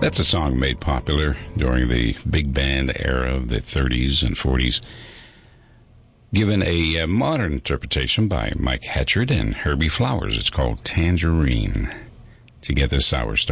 That's a song made popular during the big band era of the 30s and 40s. Given a modern interpretation by Mike Hatchard and Herbie Flowers, it's called Tangerine. To get this hour started,